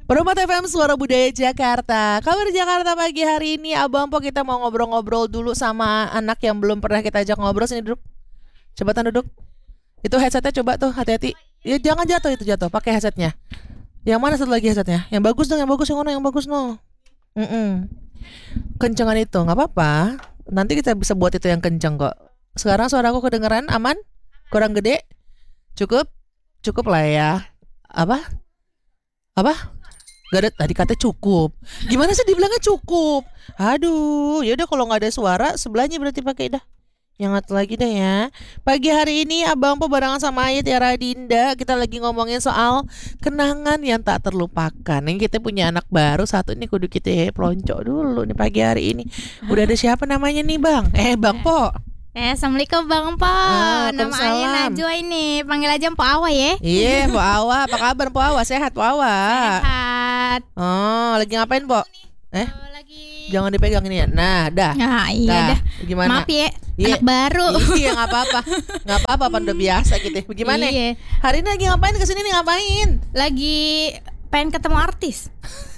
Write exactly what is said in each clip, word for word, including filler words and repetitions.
Permata F M Suara Budaya Jakarta. Kabar Jakarta pagi hari ini, Abang Po, kita mau ngobrol-ngobrol dulu sama anak yang belum pernah kita ajak ngobrol. Sini duduk. Coba duduk. Itu headsetnya coba tuh, hati-hati. Ya jangan jatuh, itu jatuh. Pakai headsetnya. Yang mana satu lagi headsetnya? Yang bagus dong, yang bagus yang mana? Yang bagus no. Mm-mm. Kencengan itu nggak apa-apa. Nanti kita bisa buat itu yang kenceng kok. Sekarang suaraku kedengeran aman? Kurang gede? Cukup? Cukup lah ya. Apa? Apa? Gak ada, tadi katanya cukup. Gimana sih dibilangnya cukup? Aduh, ya udah kalau nggak ada suara sebelahnya berarti pakai dah. Yang satu lagi deh ya. Pagi hari ini Abang Po barengan sama Ayah Tiara Dinda, kita lagi ngomongin soal kenangan yang tak terlupakan. Ini kita punya anak baru satu nih, kudu kita ya pelonco dulu nih pagi hari ini. Udah ada siapa namanya nih Bang? Eh Bang Po. Eh, Assalamualaikum Bang Po. Nama Ayah Najwa ini. Panggil aja Po Awa ya. Iya, Po Awa. Apa kabar Po Awa? Sehat Po Awa? Sehat. Oh, lagi ngapain Po? Eh? Oh, lagi... Jangan dipegang ini ya. Nah, dah. Nah, iya dah. dah. Gimana? Maaf ya, iya. anak baru. Iya, nggak apa-apa. Nggak apa-apa, pan udah biasa gitu. Bagaimana? Iya. Hari ini lagi ngapain kesini nih, ngapain? Lagi pengen ketemu artis.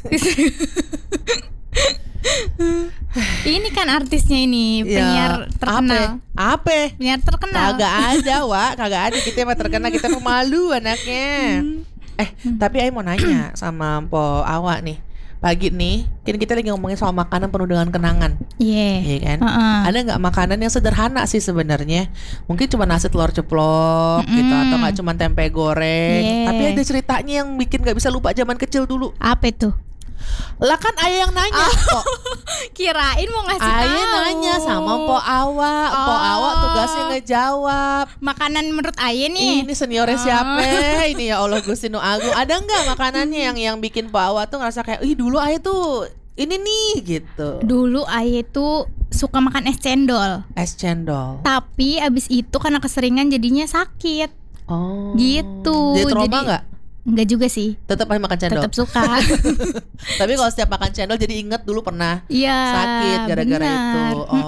Ini kan artisnya ini, penyiar ya, terkenal. Apa? Penyiar terkenal. Kagak ada, Wak. Kagak ada. Kita mah terkenal, kita pemalu anaknya. Hmm. Eh, hmm. tapi Ay mau nanya sama Po Awa nih. Pagi nih, kan kita lagi ngomongin soal makanan penuh dengan kenangan. Iya. Yeah. Iya kan? Uh-uh. Ada nggak makanan yang sederhana sih sebenarnya? Mungkin cuma nasi telur ceplok mm-hmm. gitu, atau nggak cuma tempe goreng. Yeah. Tapi ada ceritanya yang bikin nggak bisa lupa zaman kecil dulu. Apa itu? Lah kan Ayah yang nanya oh, kok. Kirain mau ngasih tahu. Ayah nanya sama Po Awa. oh. Po Awa tugasnya ngejawab. Makanan menurut Ayah nih. Ini seniornya oh. siapa? Ini ya Allah Gusti Nu Agung. Ada nggak makanannya yang yang bikin Po Awa tuh ngerasa kayak, ih dulu Ayah tuh ini nih gitu. Dulu Ayah tuh suka makan es cendol. Es cendol. Tapi abis itu karena keseringan jadinya sakit. Oh. Gitu. Jadi trauma nggak? Enggak juga sih. Tetap aja makan cendol. Tetap suka. Tapi kalau setiap makan cendol jadi inget dulu pernah ya, sakit gara-gara benar. itu.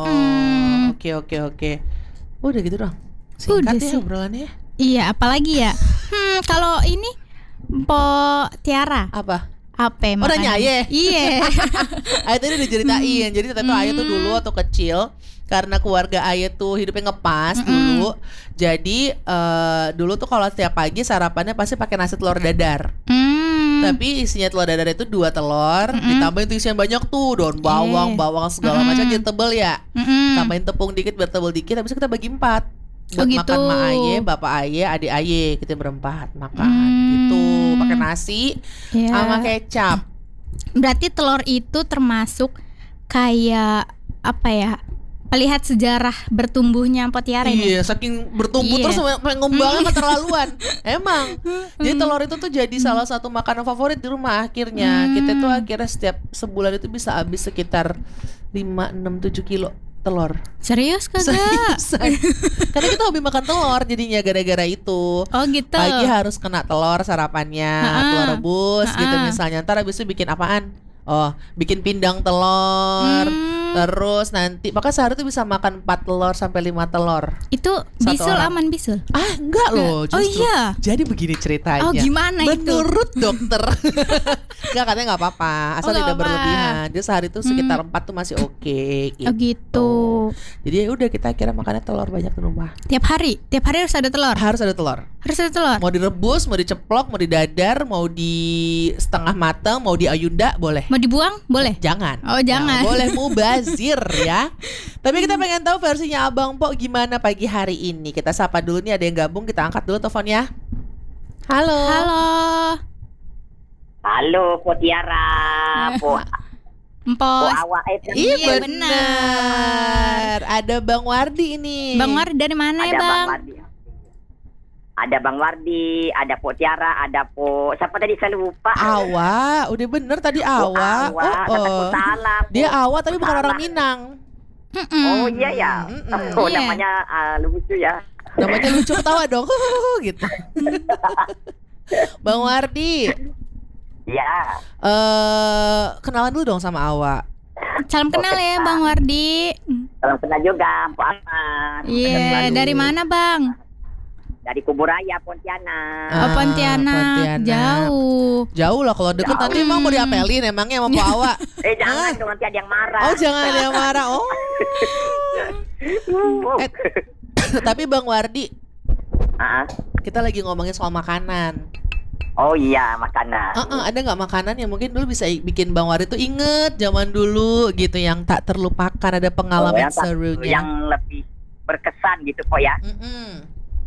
Oh, oke oke oke. Udah gitu dong. Singkat Udah ya sih. obrolannya. Iya, apalagi ya. Hmm, kalau ini Po Tiara. Apa? Apa? Oh, nanya Ayah. Iya. Ayah tadi udah ceritain. Jadi ternyata hmm. Ayah tuh dulu waktu kecil, karena keluarga Ayah tuh hidupnya ngepas mm-hmm. dulu. Jadi uh, dulu tuh kalau setiap pagi sarapannya pasti pakai nasi telur dadar. Mm. Tapi isinya telur dadar itu dua telur, mm-hmm. ditambahin tuh isian banyak tuh, daun bawang, yeah. bawang segala mm-hmm. macam jadi tebel ya. Mm-hmm. Tambahin tepung dikit biar tebel dikit, habis itu kita bagi empat. Buat oh, gitu. Makan mak Aye, bapak Aye, adik Aye, kita berempat makan mm. gitu, pakai nasi yeah. sama kecap. Berarti telur itu termasuk kayak apa ya? Melihat sejarah bertumbuhnya Po Tiara ini. Iya, saking bertumbuh iya. terus ngembangnya keterlaluan. Emang. Jadi telur itu tuh jadi salah satu makanan favorit di rumah akhirnya. Hmm. Kita tuh akhirnya setiap sebulan itu bisa habis sekitar lima, enam, tujuh kilo telur. Serius kagak? Seriusan. Karena kita hobi makan telur jadinya gara-gara itu. Oh gitu. Pagi harus kena telur sarapannya, ha-ha. telur rebus ha-ha. gitu misalnya. Ntar habis itu bikin apaan? Oh, bikin pindang telur. Hmm. Terus nanti, maka sehari tuh bisa makan empat telur sampai lima telur. Itu Satu bisul orang. Aman bisul? Ah enggak loh justru. Oh iya. Jadi begini ceritanya. Oh gimana Menurut itu? Menurut dokter enggak, katanya gak apa-apa. Asal oh, tidak apa. berlebihan. Jadi sehari tuh sekitar hmm. empat tuh masih oke okay, gitu. Oh gitu. Jadi ya udah kita kira makannya telur banyak di rumah. Tiap hari? Tiap hari harus ada telur? Harus ada telur. Harus ada telur? Mau direbus, mau diceplok, mau didadar, mau di setengah matang, mau di ayunda boleh. Mau dibuang? Boleh? Jangan. Oh jangan. Nah, boleh mubazir ya. Tapi kita pengen tahu versinya Abang Po gimana pagi hari ini. Kita sapa dulu nih, ada yang gabung, kita angkat dulu teleponnya. Halo. Halo. Halo Po Tiara. Po Empos. Iya benar. Ada Bang Wardi ini. Bang Wardi dari mana ya Bang? Bang? Wardi. Ada Bang Wardi, ada Po Tiara, ada Po siapa tadi saya lupa. Awa, udah bener tadi Awa. Oh, Awa. Oh, oh. Salah, dia Awa tapi bukan orang Minang. Mm-mm. Oh iya ya. Mm-mm. Oh yeah. namanya uh, lucu ya. Namanya lucu, ketawa dong. gitu. Bang Wardi. Iya. Eh, kenalan dulu dong sama Awa. Salam kenal Oke, ya Bang Wardi. Salam kenal juga Po Ahmad. Iya, yeah. Dari mana Bang? Dari Kuburaya, Pontianak. Oh, Pontianak. Pontianak. Jauh. Jauh lah kalau deket Jauh. nanti emang mau diapelin emangnya sama Pak Awa. Eh jangan Ah. dong, nanti ada yang marah. Oh jangan ada yang marah. Oh. Eh, tapi Bang Wardi, Ah, kita lagi ngomongin soal makanan. oh iya, makanan. Uh-uh, ada nggak makanan yang mungkin dulu bisa i- bikin Bang Wardi tuh inget zaman dulu gitu yang tak terlupakan, ada Oh, pengalaman yang, tak- serunya. yang lebih berkesan gitu po ya. Mm-mm.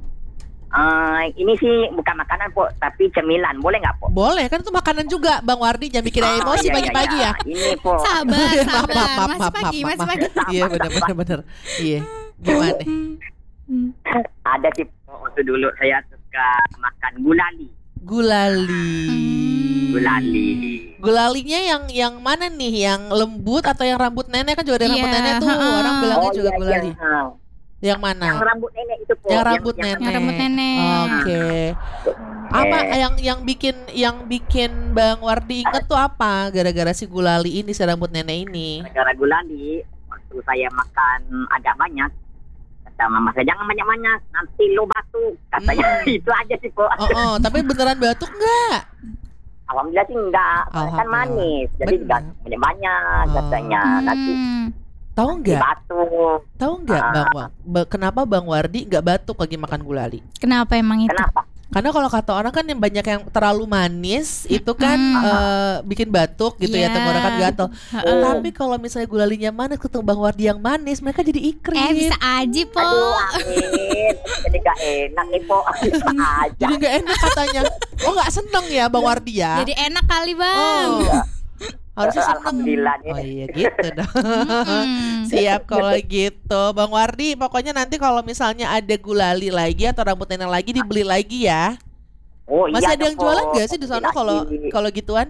Eh, ini sih bukan makanan po, tapi cemilan. Boleh nggak po? Boleh kan itu makanan juga Bang Wardi, jangan bikin Oh, emosi iya, iya, pagi-pagi iya. ya. Ini po. Sabar, Maaf, sabar. maaf, maaf, Masih maaf, pagi, maaf, masih maaf. pagi. Iya benar benar benar. Iya. Gimana? Hmm. Ada sih po, waktu dulu saya suka makan gulali. Gulali. Hmm. Gulali. Gulalinya yang yang mana nih? Yang lembut atau yang rambut nenek? Kan juga ada rambut Iya, nenek tuh. ha-ha. Orang bilangnya juga iya, gulali. iya. Yang mana? Yang rambut nenek itu po. Yang rambut nenek. Yang rambut nenek. Oke. Apa yang yang bikin yang bikin Bang Wardi inget tuh apa? Gara-gara si gulali ini, si rambut nenek ini. Gara-gara gulali, waktu saya makan agak banyak, kata mama saya jangan banyak-banyak, nanti lo batuk. Katanya Hmm. itu aja sih po. Oh, oh, tapi beneran batuk nggak? Alhamdulillah sih enggak, kan Alhamdulillah. manis, jadi Benar. enggak banyak-banyak Oh. katanya. Nanti Hmm. Tahu nggak? batuk. Tahu nggak Ah. Bang? Wang? Ba- kenapa Bang Wardi nggak batuk lagi makan gulali? Kenapa emang itu? Kenapa? Karena kalau kata orang kan yang banyak yang terlalu manis itu kan Hmm. eh, bikin batuk gitu ya, Iya. tenggorokan gatel. Heeh. Tapi kalau misalnya gulalinya manis ketemu Bang Wardi yang manis, mereka jadi ikrim. Eh bisa aja po. Aduh, amin. Jadi gak enak nih po. Bisa aja. Jadi nggak enak katanya. Oh nggak seneng ya Bang Wardi ya? Jadi enak kali bang. Oh. Harusnya seneng. Alhamdulillah nih. Oh iya gitu dong. Mm-mm. Siap kalau gitu Bang Wardi. Pokoknya nanti kalau misalnya ada gulali lagi atau rambut nenek lagi dibeli lagi ya. Oh Masih iya ada yang dong, jualan Po. nggak sih di sana kalau Lagi. kalau gituan?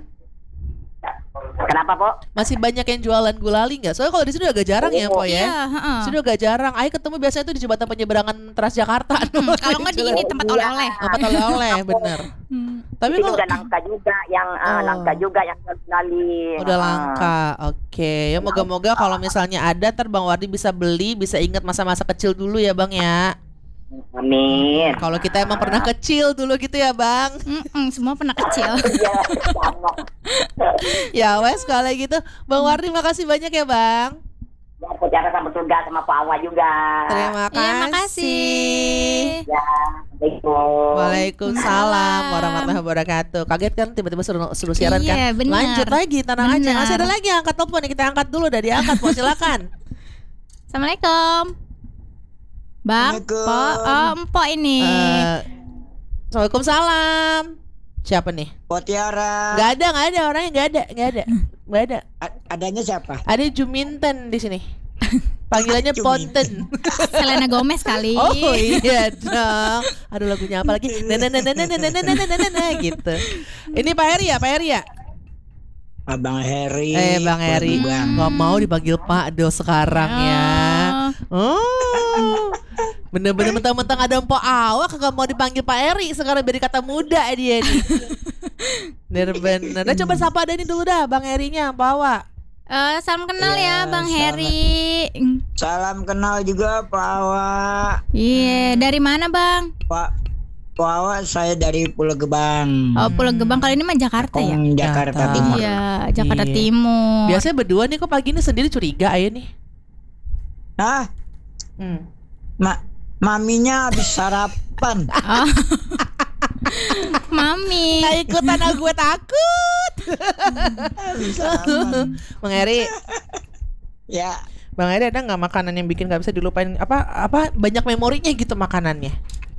Kenapa po? Masih banyak yang jualan gulali nggak? Soalnya kalau di sini udah agak jarang ya, Oh, Po ya. Iya, heeh. Sudah agak jarang. Ayo ketemu biasanya tuh di jembatan penyeberangan Transjakarta. Hmm, kalau nggak di ini tempat oleh-oleh. Tempat oleh-oleh, bener. Hmm. Tapi Itu kalau udah langka juga yang ah, Oh. langka juga yang kali. udah langka, oke. Ya moga-moga kalau misalnya ada, ntar Bang Wardi bisa beli, bisa ingat masa-masa kecil dulu ya, Bang ya. Amin. Kalau kita emang pernah kecil dulu gitu ya, Bang. Mm-mm, semua pernah kecil. Iya, sama. Ya wes kalau gitu, Bang Wardi makasih banyak ya, Bang. Ya, aku cara sama tugas sama Pak Awa juga. Terima kasih. Iya makasih. Ya, Assalamualaikum. Waalaikumsalam warahmatullahi wabarakatuh. Kaget kan tiba-tiba suruh, suruh siaran Iya, kan? benar. Lanjut lagi, tenang aja. Benar. Masih ada lagi yang angkat telepon nih, kita angkat dulu, udah diangkat, Po silakan. Assalamualaikum. Bang, Assalamualaikum. po, oh, empok ini. Eh, Waalaikumsalam. Siapa nih? Potiara. Gak ada, gak ada orangnya, gak ada, gak ada, gak ada. A- adanya siapa? Ada Juminten di sini. Panggilannya Juminten. Ponten. Selena Gomez kali. Oh iya dong. Aduh lagunya apa lagi? Nah, nah, nah, nah, nah, nah, nah, nah, nah, nah, nah, nah, gitu. Ini Pak Heri ya, Pak Heri ya. Abang Heri. Eh Bang Heri, Bang. nggak mau dipanggil Pak Do sekarang ya. Oh, bener-bener mentang-mentang ada Mpok Awa kagak mau dipanggil Pak Heri, sekarang beri kata muda dia nih. Bener-bener. Nah coba sapa ada ini dulu dah, Bang Herinya, Mpok Awa. Eh, salam kenal Iya, ya Bang salam. Heri. Salam kenal juga Pak Awa. Iya, dari mana Bang? Pak Pak Awa, saya dari Pulau Gebang. Oh, Pulau Gebang. Kalau ini mah Jakarta ya? Kong, Jakarta Jakarta. Timur. Iya, Jakarta Iya. Timur. Biasanya berdua nih kok pagi ini sendiri curiga aja nih. Nah, Hmm. ma maminya habis sarapan. Oh. Mami. Nggak ikutan ah, gue takut. Habis sarapan. Bang Heri, Ya, Bang Heri ada nggak makanan yang bikin nggak bisa dilupain? Apa apa banyak memorinya gitu makanannya?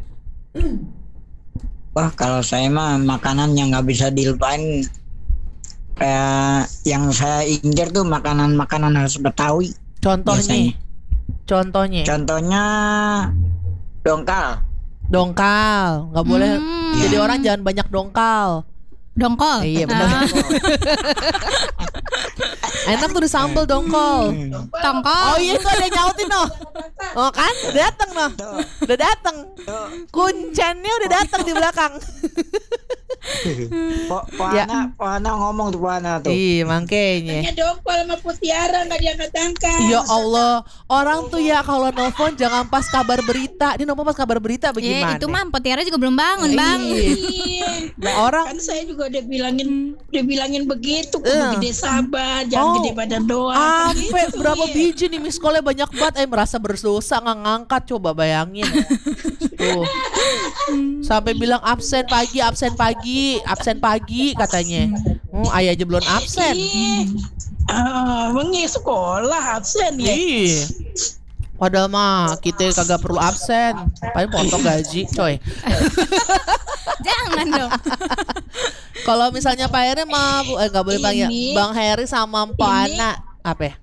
wah kalau saya mah makanan yang nggak bisa dilupain. Kayak yang saya incer tuh makanan-makanan khas Betawi. Contohnya, Biasanya. contohnya, Contohnya dongkal. dongkal, nggak boleh. Hmm. Jadi orang jangan banyak dongkal. Dongkol. Iya benar. Ah, Enak tuh disambel dongkol. tongkol. Oh iya itu ada yang nyautin noh. Oh kan, udah dateng noh, Tuh, udah dateng. tuh. Kuncennya udah dateng di belakang. Po, po Ya. Ana, po Ana ngomong tuh po Ana tuh. Iya, makanya. Tanya Dopal sama Putiara nggak diangkat-angkat. Ya Allah, orang tuh ya kalau nelfon jangan pas kabar berita. Dia nelfon pas kabar berita Ya, bagaimana? itu mah Potiara juga belum bangun, Bang. Iya. Orang Kan saya juga udah bilangin, udah bilangin begitu. Kudu Eh. gede sabar, jangan Oh. gede badan doang. Kan Ampe gitu, berapa iya. biji nih miss call-nya banyak banget. Eh merasa berdosa nggak ngangkat, coba bayangin. Tuh. Sampai bilang absen pagi, absen pagi, absen pagi katanya. Hmm, ayah aja belum absen. Iya. Ah, mengi sekolah absen ya. Iya. Padahal mah kita kagak perlu absen. Paling potong gaji, coy. Jangan dong. Kalau misalnya Pak Heri mah bu- eh nggak boleh panggil Ini- Bang Heri sama Mpok ini- Ana apa ya?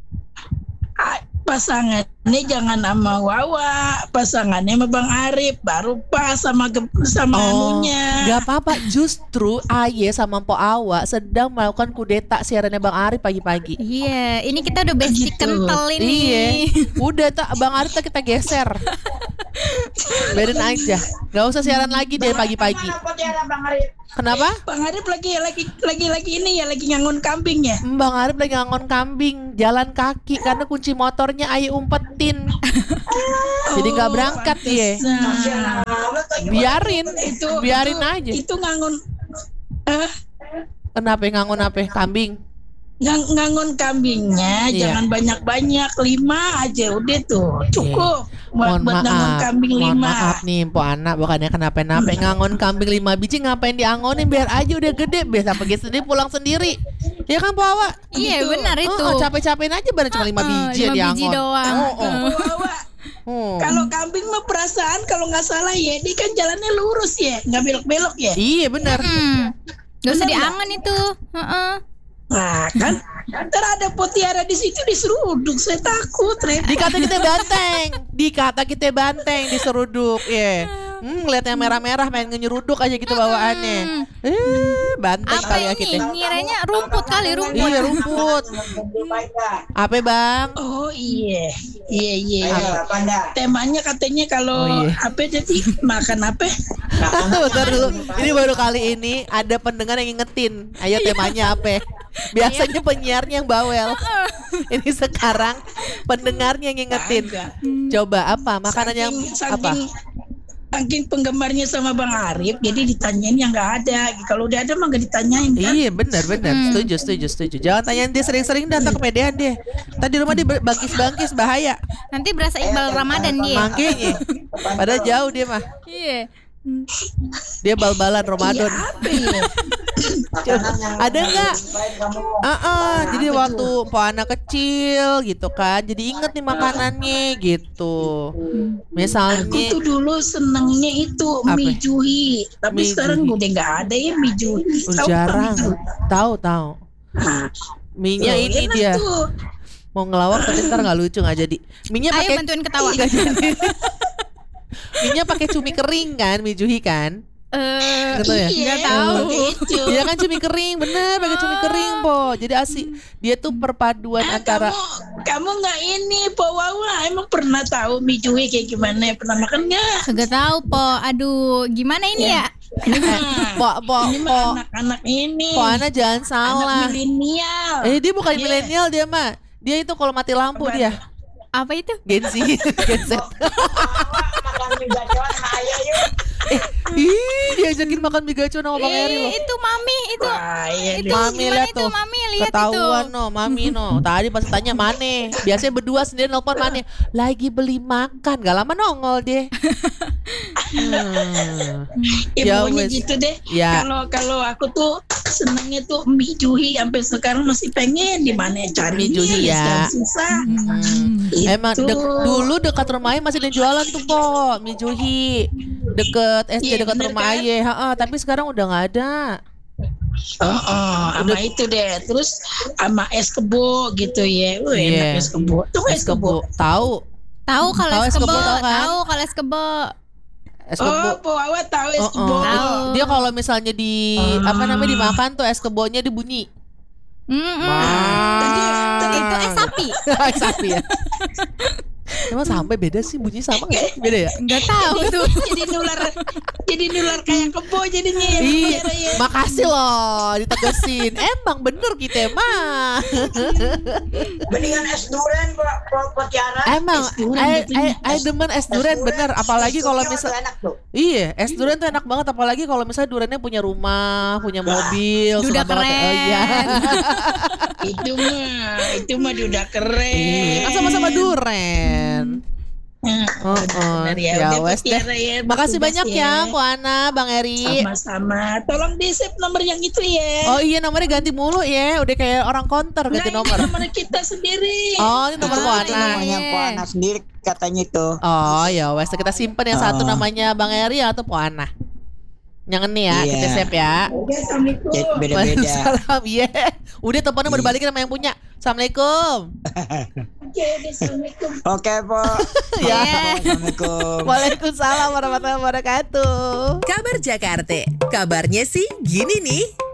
Ah, pasangannya jangan sama Wawa, pasangannya sama Bang Arif, baru pas sama ge- sama Oh, anunya. Gak apa-apa, justru Aye sama Mpok Awa sedang melakukan kudeta siarannya Bang Arif pagi-pagi. Iya, ini kita udah bestie Gitu. kental ini. Iya, udah tak Bang Arif tak kita geser. Biarin aja, gak usah siaran lagi deh pagi-pagi. Kenapa? Bang Arif lagi lagi lagi lagi ini ya lagi ngangon kambing ya. Bang Arif lagi ngangon kambing, jalan kaki karena kunci motornya Aye umpetin. Jadi nggak berangkat dia. Nah, Biarin, itu biarin itu, aja. Itu ngangon eh, Kenapa ngangon apa? Kambing. ngang- ngangon kambingnya Iya. jangan banyak-banyak, lima aja udah tuh cukup buat, Mohon buat ngangon maaf, kambing mohon lima. maaf nih Mpok Anak, bukannya kenapa-napa. Ngangon kambing lima biji ngapain diangonin, biar aja udah gede, biar sampai gede sendiri pulang sendiri. Ya kan Pak Awa? Iya, Gitu. benar itu. Oh, oh, capek-capekin aja barang cuma lima Oh, biji lima ya biji diangon. doang. Oh, oh. Wawa, Hmm. kalau kambing mah perasaan kalau nggak salah ya dia kan jalannya lurus ya, nggak belok-belok ya. Iya benar. Hmm. Gak usah Bener diangon itu. Heeh. Nah kan, ntar ada Potiara di situ diseruduk, saya takut. Rep. Dikata kita banteng, dikata kita banteng diseruduk, ya. Hmm, ngeliatnya merah-merah main nyeruduk aja gitu bawaannya. Eh, banteng Apa kali ya ini? kita. Ngiranya rumput kali, rumput. Iya rumput. Apa Bang? Oh iya, iya iya. Apa? Temanya katanya kalau Oh, iya. apa jadi makan apa? Bentar dulu. Ini baru kali ini ada pendengar yang ngingetin. Ayo temanya apa? Biasanya penyiarnya yang bawel. Ini sekarang pendengarnya yang ngingetin. Agak. Coba apa? Makanan yang Saking- apa? saking- Saking penggemarnya sama Bang Arif, jadi ditanyain yang nggak ada. Kalau udah ada mah nggak ditanyain kan? Iya benar benar. Hmm. Setuju setuju setuju. Jangan tanyain dia sering-sering datang kepedean dia. Tadi rumah dia bangkis-bangkis bahaya. Nanti berasa Iqbal Ramadan dia. Makanya. Padahal jauh dia mah. Iya. Dia bal-balan Ramadan. Iya, apa ya? Ada nggak? Ah, ah, jadi waktu Mpok anak kecil gitu kan, jadi inget nih makanannya gitu. Aku Misalnya, tuh dulu senengnya itu Apa? mie juhi, tapi Mie sekarang juhi. udah nggak ada ya mie juhi. oh, Tahu nggak jarang. mie juhi? Tahu tahu. Nah, Minyak tuh, ini enak dia tuh. mau ngelawak tapi ntar nggak lucu nggak jadi. Minyak Ayo pakai bantuin ketawa. nggak jadi. Minyak pakai cumi kering kan, mie juhi kan? Eh, Gitu ya? Iya, Nggak tahu. gitu. Iya kan cumi kering, bener pakai cumi kering po. Jadi asik. Dia tuh perpaduan Ah, antara kamu kamu nggak ini Po Wawa emang pernah tahu mie juhi kayak gimana? Pernah makan nggak? Kagak tahu, Po. Aduh, gimana ini ya? Ini mah, po po ini po. mah anak-anak ini. Po Ana jangan salah. Anak milenial. Eh dia bukan Iya. milenial dia mah. Dia itu kalau mati lampu Apa? dia. Apa itu? Gen Z, Gen Z. Makan mie gacoan sama ayah yuk. Eh, ih, diajakin makan mie gacoan sama Bang Eri loh. Eh, itu Mami, itu. Wah, iya Itu deh. Mami gimana lihat itu, tuh. Mami lihat Ketahuan itu. no, Mami no. Tadi pas tanya Mane. Biasanya berdua sendiri nelpon Mane. Lagi beli makan. Gak lama nongol deh. Hmm. Ya, Ya, pokoknya wes. gitu deh. Ya. Kalau kalau aku tuh senengnya tuh mie juhi sampai sekarang masih pengen di mana cari Mie juhi ya. susah. Hmm. Itu. Emang dek- dulu dekat rumah Ayah masih ada yang jualan tuh po mie juhi deket S D Iya, dekat bener rumah kan? Ayah. Ha-ha, tapi sekarang udah nggak ada. Oh, oh, sama itu deh. Terus sama es kebo gitu ya. Wih, Iya. enak es kebo. Tuh es Es kebo kebo. tahu. Tahu kalau Tahu es es kebo, kebo, tahu kan? tahu kalau es kebo. Es Oh, kebo. Po Wawa tahu es Oh, kebo. oh. Tahu. Dia kalau misalnya di apa namanya dimakan tuh es kebonya dibunyi. Mm-mm. Tadi- tadi Itu es sapi. Es sapi ya. Emang sampai beda sih bunyinya sama nggak sih? Beda ya? Nggak tahu tuh. Jadi nular, jadi nular kayak kebo jadinya. ya, Iya, Mutiara ya. makasih loh ditegesin. Emang bener kita mah. Mendingan es durian Pak Pak Pak Tiara. Emang, Es durian I, betul. I, I demen es durian bener. Apalagi kalau misal, enak tuh. iya, es durian tuh enak banget. Apalagi kalau misalnya duriannya punya rumah, punya mobil, Duda suka banget. Oh iya. Itu mah, itu mah udah keren. Kan sama-sama duren. Nah, Oh, oh. benar ya. Ya, Udah, wes Pak deh. Tiara ya, Makasih bertugas banyak ya, Bu Ana, Bang Eri. Sama-sama. Tolong di save nomor yang itu ya. Oh iya, nomornya ganti mulu ya. Udah kayak orang konter ganti nah, nomor. Ini nomor kita sendiri. Oh, ini nomor Bu Oh, Ana. ini Namanya Po Ana sendiri katanya itu. Oh ya wes kita simpen yang satu Oh. namanya Bang Eri atau Po Ana. Yang ini ya, Iya. kita save ya. Oke, Assalamualaikum. Ya, beda-beda. Waalaikumsalam. Iya. Udah teleponnya mau Iya. dibalikin sama yang punya. Assalamualaikum. Oke, Assalamualaikum. Oke, Po. Ya. Assalamualaikum. Waalaikumsalam warahmatullahi wabarakatuh. Kabar Jakarta, kabarnya sih gini nih.